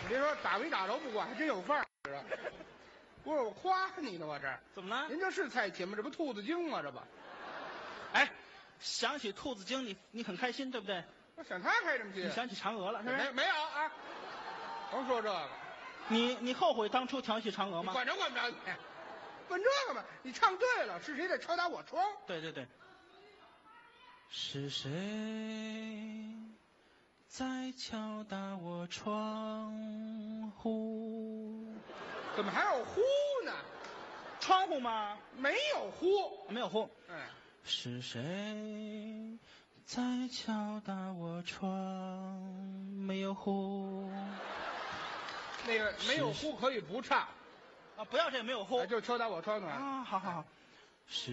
别说打没打着不管，还真有范儿。不是我夸你呢，我这怎么了？ 您这是菜启吗？这不兔子精吗？这不， 哎，想起兔子精，你很开心，对不对？ 我想他开这么你心， 想起嫦娥了，是不是？ 没有啊？甭说这个， 你后悔当初调戏嫦娥吗？ 管着管不着你，问这个吧。你唱对了，是谁在敲打我窗？ 对对对。是谁在敲打我窗户？ 怎么还有呼呢？ 窗户吗？ 没有呼， 没有呼。 哎， 是谁在敲打我窗？没有呼。 那个没有呼可以不唱， 啊，不要这没有呼就敲打我窗呢。 啊，好好好。是